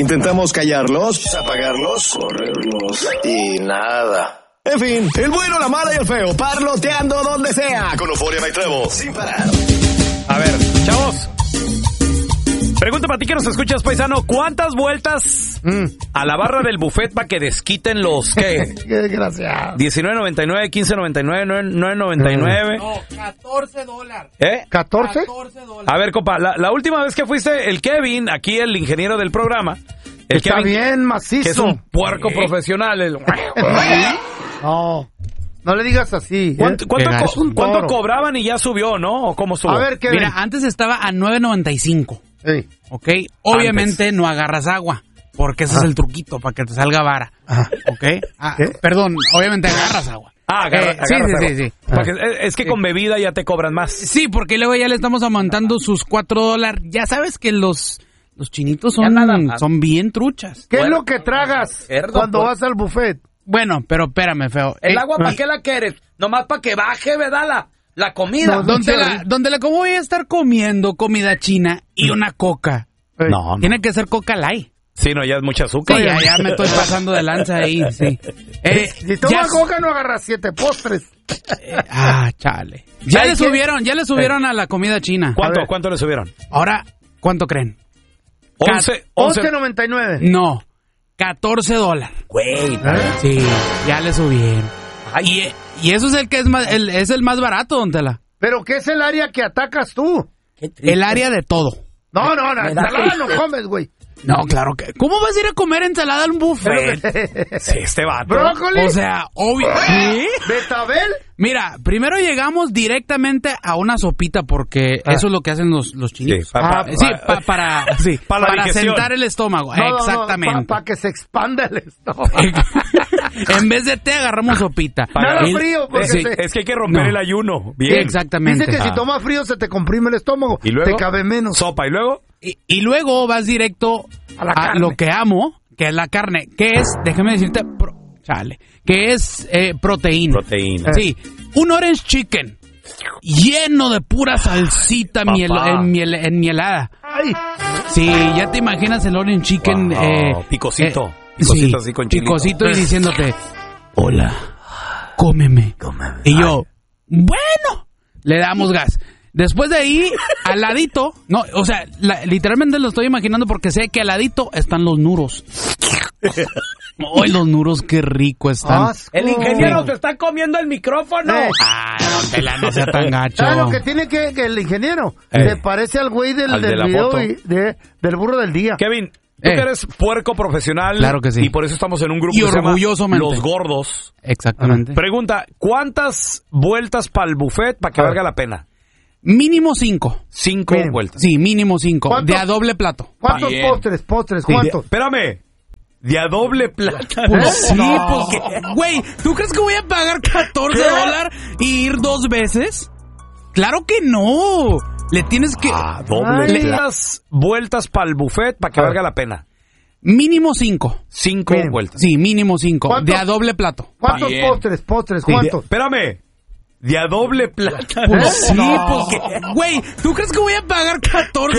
Intentamos callarlos, apagarlos, correrlos y nada. En fin, el bueno, la mala y el feo, parloteando donde sea, con Euforia y Trevo, sin parar. A ver, chavos. Pregunta para ti que nos escuchas, paisano. ¿Cuántas vueltas a la barra del buffet para que desquiten los, qué? Qué desgraciado. $19.99, $15.99, $9.99. No, $14. ¿Eh? ¿14? $14. A ver, compa, la última vez que fuiste, el Kevin, aquí el ingeniero del programa. El Está Kevin, bien macizo. que es un puerco profesional. No le digas así. ¿Cuánto cobraban y ya subió, no? ¿O cómo subió? A ver, ¿qué Mira, antes estaba a $9.95. Sí. ¿Ok? Obviamente no agarras agua, porque ese es el truquito, para que te salga vara. ¿Ok? Perdón, obviamente agarras agua. Sí. Porque es que con bebida ya te cobran más. Sí, porque luego ya le estamos aumentando sus $4. Ya sabes que los chinitos son bien truchas. ¿Qué es lo que tragas cuando vas al buffet? Bueno, pero espérame, feo. ¿El agua para qué la quieres? Nomás para que baje, ¿verdad? La comida. No, donde ¿cómo voy a estar comiendo comida china y una coca? No. Tiene que ser Coca Light. Sí, no, ya es mucha azúcar. Sí, ya me estoy pasando de lanza ahí, sí. Si tomas coca no agarras 7 postres. Chale. Ya le subieron a la comida china. ¿Cuánto le subieron? Ahora, ¿cuánto creen? 11.99. No, $14. Güey. Sí, ya le subieron. Y eso es el que es el más barato, don Tela. ¿Pero qué es el área que atacas tú? El área de todo. No, ensalada no comes, güey. No, claro que... ¿Cómo vas a ir a comer ensalada al buffet? Sí, este vato. ¿Brócoli? O sea, obvio... ¿Sí? ¿Betabel? Mira, primero llegamos directamente a una sopita porque eso es lo que hacen los chinitos. Para sentar el estómago. No, exactamente. Para que se expanda el estómago. En vez de té agarramos sopita. Nada frío. Es que hay que romper el ayuno. Bien. Sí, exactamente. Dice que si tomas frío se te comprime el estómago. ¿Y luego? Te cabe menos. Sopa, ¿y luego? Y luego vas directo a lo que amo, que es la carne, que es, déjame decirte, que es proteína. Proteína. Sí, un orange chicken lleno de pura salsita enmielada. Ay. Sí, ya te imaginas el orange chicken. Picosito. Sí, así con chilito. Picosito y diciéndote, hola, cómeme. Y yo, bueno, le damos gas. Después de ahí, al ladito, no, o sea, literalmente lo estoy imaginando porque sé que al ladito están los nuros. ¡Ay, los nuros, qué rico están! Asco. El ingeniero se está comiendo el micrófono. No sea tan gacho. ¿Sabes lo que tiene que el ingeniero? Se parece al güey del video del burro del día. Kevin, tú que eres puerco profesional. Claro que sí. Y por eso estamos en un grupo Y que se llama orgullosamente. Los Gordos. Exactamente. Pregunta, ¿cuántas vueltas para el buffet para que valga la pena? Mínimo 5. 5 vueltas. Sí, mínimo 5. De a doble plato. ¿Cuántos postres? ¿Cuántos? Espérame. De a doble plata. Pues sí, porque... Güey, ¿tú crees que voy a pagar $14 y ir 2 veces? ¡Claro que no! Le tienes que... ¿Cuántas vueltas para el buffet para que valga la pena? Mínimo 5. 5 vueltas. Sí, mínimo 5. De a doble plato. ¿Cuántos postres? ¿Cuántos? Espérame. De a doble plata. Pues sí, porque... Güey, ¿tú crees que voy a pagar $14